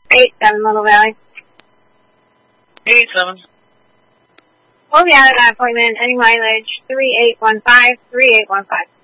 87 Little Valley. 87. We'll be out of that appointment. Any mileage, 3815, 3815.